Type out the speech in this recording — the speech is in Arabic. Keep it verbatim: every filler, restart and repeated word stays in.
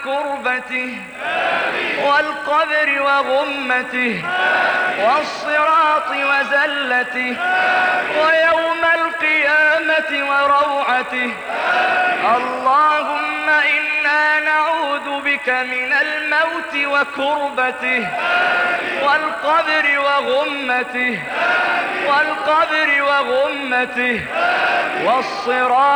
وكربته والقبر وغمته والصراط وزلته ويوم القيامة وروعته. اللهم إنا نعوذ بك من الموت وكربته والقبر وغمته والقبر وغمته والصراط